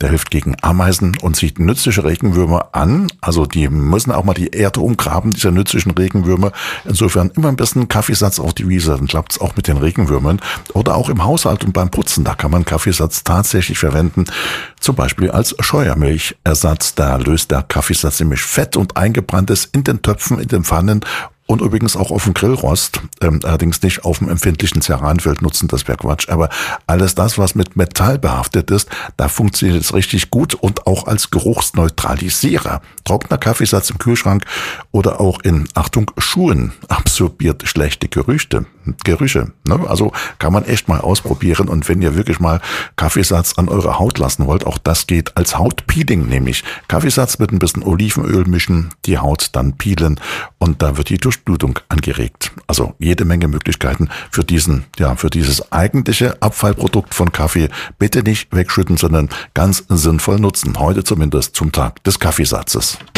Der hilft gegen Ameisen und zieht nützliche Regenwürmer an. Also die müssen auch mal die Erde umgraben, diese nützlichen Regenwürmer. Insofern immer ein bisschen Kaffeesatz auf die Wiese. Dann klappt es auch mit den Regenwürmern. Oder auch im Haushalt und beim Putzen. Da kann man Kaffeesatz tatsächlich verwenden. Zum Beispiel als Scheuermilchersatz. Da löst der Kaffeesatz nämlich Fett und Eingebranntes in den Töpfen, in den Pfannen. Und übrigens auch auf dem Grillrost, allerdings nicht auf dem empfindlichen Ceranfeld nutzen, das wäre Quatsch. Aber alles das, was mit Metall behaftet ist, da funktioniert es richtig gut und auch als Geruchsneutralisierer. Trockener Kaffeesatz im Kühlschrank oder auch in, Achtung, Schuhen absorbiert schlechte Gerüche. Ne? Also kann man echt mal ausprobieren. Und wenn ihr wirklich mal Kaffeesatz an eurer Haut lassen wollt, auch das geht als Hautpeeling, nämlich Kaffeesatz mit ein bisschen Olivenöl mischen, die Haut dann peelen und da wird die Durchblutung angeregt. Also jede Menge Möglichkeiten für dieses eigentliche Abfallprodukt von Kaffee. Bitte nicht wegschütten, sondern ganz sinnvoll nutzen. Heute zumindest zum Tag des Kaffeesatzes.